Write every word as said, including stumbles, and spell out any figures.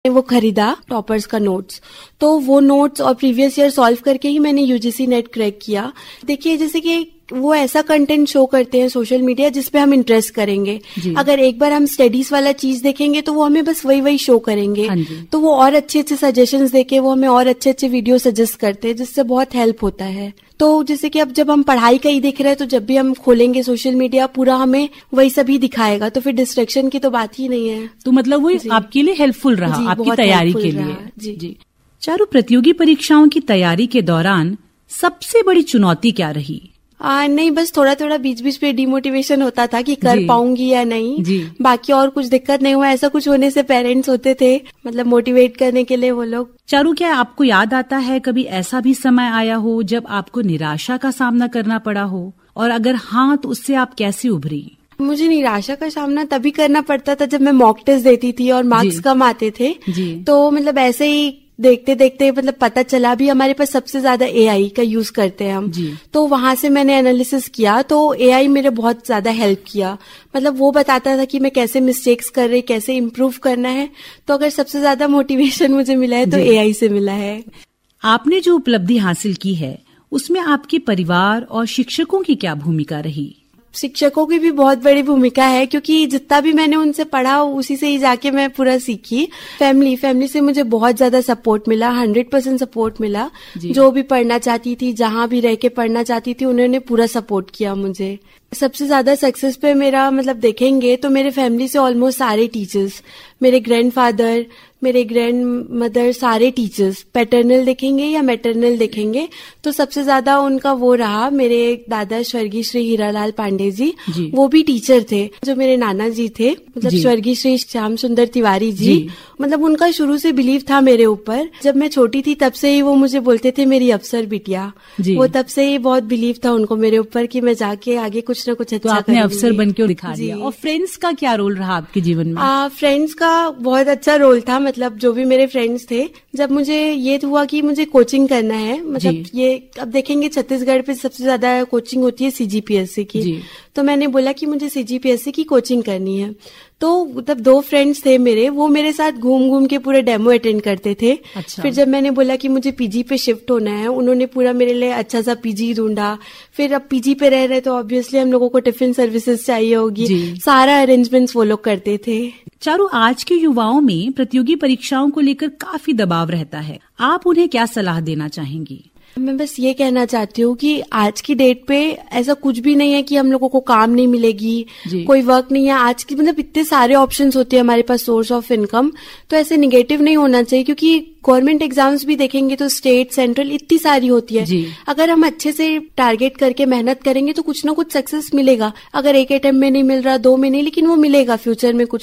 वो खरीदा टॉपर्स का नोट्स, तो वो नोट्स और प्रीवियस ईयर सॉल्व करके ही मैंने यूजीसी नेट क्रैक किया। देखिए जैसे कि वो ऐसा कंटेंट शो करते हैं सोशल मीडिया जिसपे हम इंटरेस्ट करेंगे। अगर एक बार हम स्टडीज वाला चीज देखेंगे तो वो हमें बस वही वही शो करेंगे, तो वो और अच्छे अच्छे सजेशंस देके वो हमें और अच्छे अच्छे वीडियो सजेस्ट करते हैं, जिससे बहुत हेल्प होता है। तो जैसे कि अब जब हम पढ़ाई का ही देख रहे हैं तो जब भी हम खोलेंगे सोशल मीडिया पूरा हमें वही सभी दिखाएगा, तो फिर डिस्ट्रैक्शन की तो बात ही नहीं है। तो मतलब वो आपके लिए हेल्पफुल रहा, आपकी तैयारी के लिए। जी जी चारू, प्रतियोगी परीक्षाओं की तैयारी के दौरान सबसे बड़ी चुनौती क्या रही? आ, नहीं, बस थोड़ा थोड़ा बीच बीच पे डिमोटिवेशन होता था कि कर पाऊंगी या नहीं जी। बाकी और कुछ दिक्कत नहीं हुआ। ऐसा कुछ होने से पेरेंट्स होते थे मतलब मोटिवेट करने के लिए वो लोग। चारू, क्या आपको याद आता है कभी ऐसा भी समय आया हो जब आपको निराशा का सामना करना पड़ा हो, और अगर हाँ तो उससे आप कैसे उभरी? मुझे निराशा का सामना तभी करना पड़ता था जब मैं मॉक टेस्ट देती थी और मार्क्स कम आते थे। तो मतलब ऐसे ही देखते देखते मतलब पता चला भी हमारे पास सबसे ज्यादा एआई का यूज करते हैं हम, तो वहां से मैंने एनालिसिस किया तो एआई मेरे बहुत ज्यादा हेल्प किया। मतलब वो बताता था कि मैं कैसे मिस्टेक्स कर रही, कैसे इम्प्रूव करना है। तो अगर सबसे ज्यादा मोटिवेशन मुझे मिला है तो एआई से मिला है। आपने जो उपलब्धि हासिल की है उसमें आपके परिवार और शिक्षकों की क्या भूमिका रही? शिक्षकों की भी बहुत बड़ी भूमिका है, क्योंकि जितना भी मैंने उनसे पढ़ा उसी से ही जाके मैं पूरा सीखी। फैमिली फैमिली से मुझे बहुत ज्यादा सपोर्ट मिला, हंड्रेड परसेंट सपोर्ट मिला। जो भी पढ़ना चाहती थी, जहां भी रह के पढ़ना चाहती थी, उन्होंने पूरा सपोर्ट किया मुझे। सबसे ज्यादा सक्सेस पे मेरा मतलब देखेंगे तो मेरे फैमिली से ऑलमोस्ट सारे टीचर्स, मेरे ग्रैंडफादर, मेरे ग्रैंड मदर, सारे टीचर्स, पैटर्नल देखेंगे या मैटरनल देखेंगे तो सबसे ज्यादा उनका वो रहा। मेरे दादा स्वर्गीय श्री हीरालाल पांडे जी, जी, वो भी टीचर थे। जो मेरे नाना जी थे मतलब स्वर्गीय श्री श्याम सुंदर तिवारी जी, जी, मतलब उनका शुरू से बिलीव था मेरे ऊपर। जब मैं छोटी थी तब से ही वो मुझे बोलते थे मेरी अफसर बिटिया। वो तब से ही बहुत बिलीव था उनको मेरे ऊपर कि मैं जाके आगे कुछ ना कुछ अच्छा तो आपने अफसर बन के दिखा दिया। और फ्रेंड्स का क्या रोल रहा आपके जीवन में? आ, फ्रेंड्स का बहुत अच्छा रोल था। मतलब जो भी मेरे फ्रेंड्स थे, जब मुझे ये हुआ कि मुझे कोचिंग करना है, मतलब ये अब देखेंगे छत्तीसगढ़ पे सबसे ज्यादा कोचिंग होती है सीजीपीएससी की, तो मैंने बोला कि मुझे सीजीपीएससी की कोचिंग करनी है। तो तब दो फ्रेंड्स थे मेरे, वो मेरे साथ घूम घूम के पूरे डेमो अटेंड करते थे। अच्छा। फिर जब मैंने बोला कि मुझे पीजी पे शिफ्ट होना है, उन्होंने पूरा मेरे लिए अच्छा सा पीजी ढूंढा। फिर अब पीजी पे रह रहे तो ऑब्वियसली हम लोगों को टिफिन सर्विसेज चाहिए होगी, सारा अरेंजमेंट्स वो लोग करते थे। चारू, आज के युवाओं में प्रतियोगी परीक्षाओं को लेकर काफी दबाव रहता है, आप उन्हें क्या सलाह देना चाहेंगी? मैं बस ये कहना चाहती हूँ कि आज की डेट पे ऐसा कुछ भी नहीं है कि हम लोगों को काम नहीं मिलेगी, कोई वर्क नहीं है। आज की मतलब इतने सारे ऑप्शंस होते हैं हमारे पास सोर्स ऑफ इनकम, तो ऐसे निगेटिव नहीं होना चाहिए। क्योंकि गवर्नमेंट एग्जाम्स भी देखेंगे तो स्टेट सेंट्रल इतनी सारी होती है। अगर हम अच्छे से टारगेट करके मेहनत करेंगे तो कुछ ना कुछ सक्सेस मिलेगा। अगर एक अटेम्प्ट में नहीं मिल रहा, दो में नहीं, लेकिन वो मिलेगा फ्यूचर में कुछ